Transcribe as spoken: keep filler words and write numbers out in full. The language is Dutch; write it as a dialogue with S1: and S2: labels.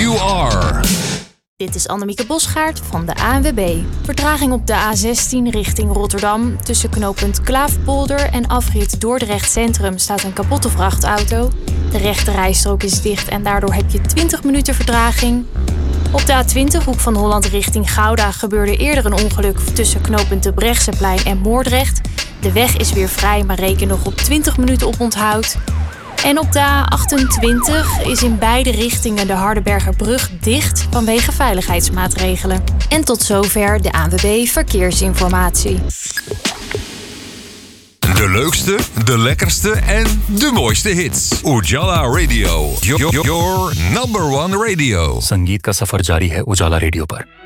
S1: you are.
S2: Dit is Annemieke Bosgaard van de A N W B. Vertraging op de A zestien richting Rotterdam. Tussen knooppunt Klaafpolder en afrit Dordrecht Centrum staat een kapotte vrachtauto. De rechte rijstrook is dicht en daardoor heb je twintig minuten vertraging. Op de A twintig, hoek van Holland richting Gouda, gebeurde eerder een ongeluk tussen knooppunt de Brechtseplein en Moordrecht. De weg is weer vrij, maar reken nog op twintig minuten oponthoud. En op de A achtentwintig is in beide richtingen de Hardenbergerbrug dicht vanwege veiligheidsmaatregelen. En tot zover de A N W B Verkeersinformatie.
S1: De leukste, de lekkerste en de mooiste hits. Ujala Radio. Your, your number one radio.
S3: संगीत का सफर जारी है उजाला रेडियो पर.